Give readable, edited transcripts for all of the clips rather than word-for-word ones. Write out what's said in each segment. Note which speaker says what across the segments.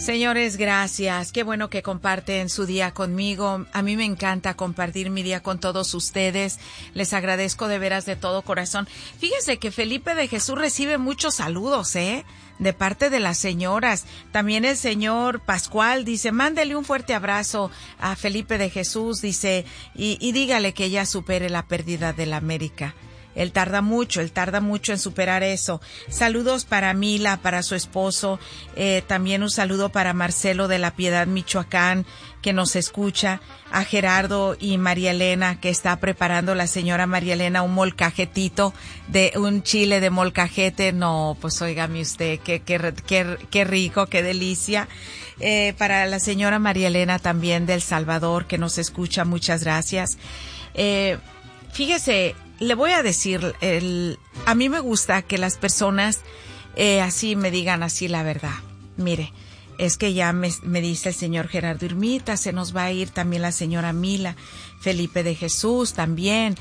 Speaker 1: Señores, gracias. Qué bueno que comparten su día conmigo. A mí me encanta compartir mi día con todos ustedes. Les agradezco de veras de todo corazón. Fíjese que Felipe de Jesús recibe muchos saludos, de parte de las señoras. También el señor Pascual dice, mándele un fuerte abrazo a Felipe de Jesús, dice, y dígale que ella supere la pérdida de la América. Él tarda mucho en superar eso. Saludos para Mila, para su esposo. También un saludo para Marcelo de La Piedad, Michoacán, que nos escucha. A Gerardo y María Elena, que está preparando la señora María Elena un molcajetito, un chile de molcajete. No, pues óigame usted, qué rico, qué delicia. Para la señora María Elena también del Salvador, que nos escucha, muchas gracias. Fíjese, le voy a decir, a mí me gusta que las personas así me digan así la verdad. Mire, es que ya me dice el señor Gerardo Irmita, se nos va a ir también la señora Mila, Felipe de Jesús también.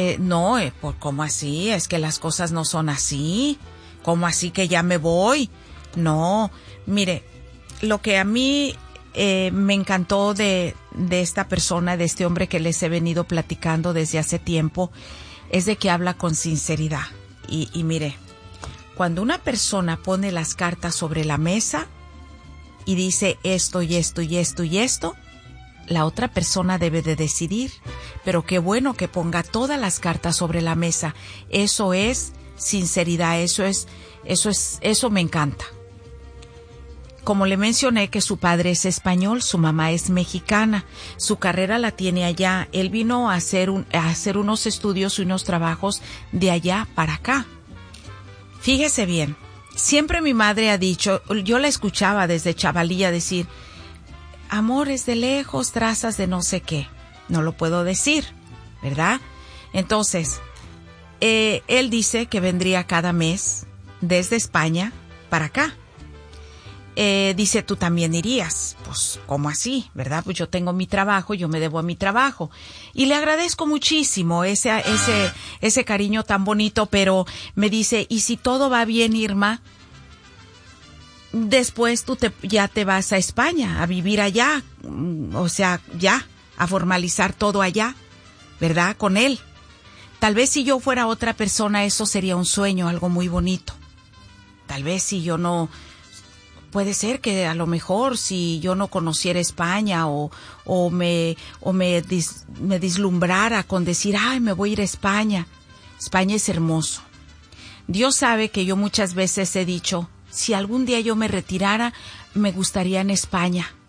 Speaker 1: ¿Cómo así? Es que las cosas no son así. ¿Cómo así que ya me voy? No, mire, lo que a mí me encantó de esta persona, de este hombre que les he venido platicando desde hace tiempo, es de que habla con sinceridad. Y mire, cuando una persona pone las cartas sobre la mesa y dice esto y esto y esto y esto, la otra persona debe de decidir. Pero qué bueno que ponga todas las cartas sobre la mesa. Eso es sinceridad, eso me encanta. Como le mencioné que su padre es español, su mamá es mexicana, su carrera la tiene allá. Él vino a hacer unos estudios y unos trabajos de allá para acá. Fíjese bien, siempre mi madre ha dicho, yo la escuchaba desde chavalilla decir, amores de lejos, trazas de no sé qué. No lo puedo decir, ¿verdad? Entonces, él dice que vendría cada mes desde España para acá. Dice, tú también irías. Pues, ¿cómo así? ¿Verdad? Pues yo tengo mi trabajo, yo me debo a mi trabajo. Y le agradezco muchísimo ese cariño tan bonito, pero me dice, ¿y si todo va bien, Irma? Después tú ya te vas a España, a vivir allá. O sea, ya, a formalizar todo allá, ¿verdad? Con él. Tal vez si yo fuera otra persona, eso sería un sueño, algo muy bonito. Tal vez si yo no... Puede ser que a lo mejor si yo no conociera España o me deslumbrara con decir, ay, me voy a ir a España. España es hermoso. Dios sabe que yo muchas veces he dicho, si algún día yo me retirara, me gustaría en España.